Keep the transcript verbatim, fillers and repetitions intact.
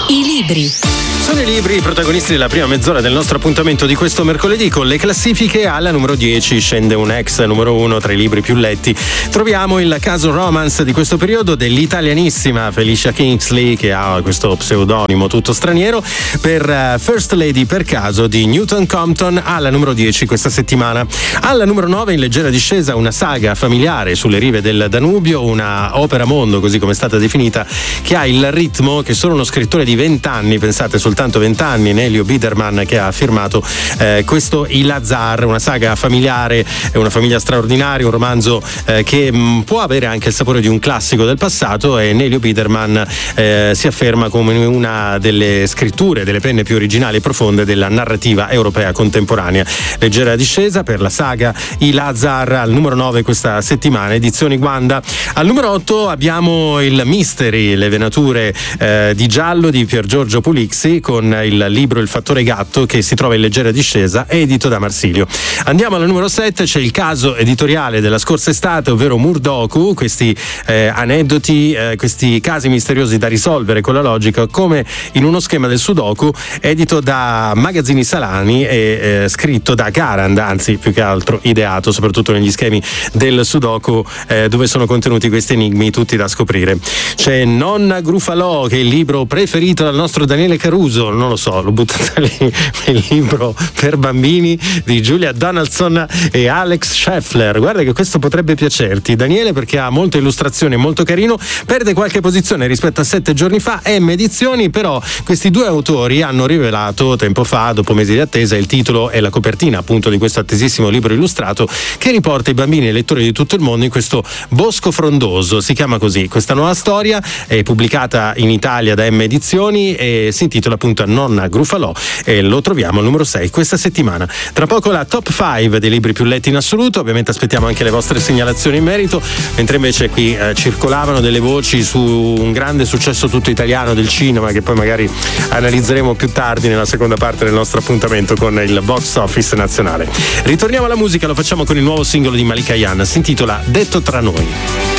I libri. Sono i libri i protagonisti della prima mezz'ora del nostro appuntamento di questo mercoledì. Con le classifiche, alla numero dieci scende un ex numero uno tra i libri più letti. Troviamo il caso romance di questo periodo dell'italianissima Felicia Kingsley, che ha questo pseudonimo tutto straniero, per First Lady per caso di Newton Compton, alla numero dieci questa settimana. Alla numero nove, in leggera discesa, una saga familiare sulle rive del Danubio, una opera mondo, così come è stata definita, che ha il ritmo che solo uno scrittore di vent'anni, pensate soltanto vent'anni, Nelio Biderman, che ha firmato eh, questo I Lazar, una saga familiare, una famiglia straordinaria, un romanzo eh, che mh, può avere anche il sapore di un classico del passato, e Nelio Biderman eh, si afferma come una delle scritture, delle penne più originali e profonde della narrativa europea contemporanea. Leggera discesa per la saga I Lazar, al numero nove questa settimana, edizioni Guanda. Al numero otto abbiamo il Mystery, le venature eh, di giallo di Pier Giorgio Pulixi, con il libro Il fattore gatto, che si trova in leggera discesa, edito da Marsilio. Andiamo alla numero sette, c'è il caso editoriale della scorsa estate, ovvero Murdoku, questi eh, aneddoti, eh, questi casi misteriosi da risolvere con la logica, come in uno schema del Sudoku, edito da Magazzini Salani e eh, scritto da Garand, anzi più che altro ideato soprattutto negli schemi del Sudoku, eh, dove sono contenuti questi enigmi tutti da scoprire. C'è Nonna Grufalò, che è il libro preferito dal nostro Daniele Caruso, non lo so, l'ho buttato lì, il libro per bambini di Julia Donaldson e Alex Scheffler. Guarda che questo potrebbe piacerti, Daniele, perché ha molte illustrazioni, molto carino. Perde qualche posizione rispetto a sette giorni fa, M Edizioni, però questi due autori hanno rivelato tempo fa, dopo mesi di attesa, il titolo e la copertina appunto di questo attesissimo libro illustrato, che riporta i bambini e i lettori di tutto il mondo in questo bosco frondoso. Si chiama così questa nuova storia, è pubblicata in Italia da M Edizioni e si intitola appunto Nonna Grufalò, e lo troviamo al numero sei questa settimana. Tra poco la top cinque dei libri più letti in assoluto, ovviamente aspettiamo anche le vostre segnalazioni in merito, mentre invece qui eh, circolavano delle voci su un grande successo tutto italiano del cinema, che poi magari analizzeremo più tardi nella seconda parte del nostro appuntamento con il box office nazionale. Ritorniamo alla musica, lo facciamo con il nuovo singolo di Malika Ayane, si intitola Detto tra noi.